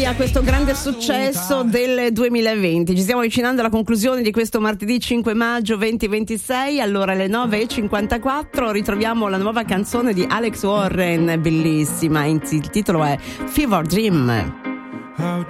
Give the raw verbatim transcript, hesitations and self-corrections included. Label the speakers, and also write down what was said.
Speaker 1: A questo grande successo del duemilaventi. Ci stiamo avvicinando alla conclusione di questo martedì cinque maggio duemilaventisei. Allora alle nove e cinquantaquattro ritroviamo la nuova canzone di Alex Warren, bellissima. Il titolo è Fever Dream.
Speaker 2: How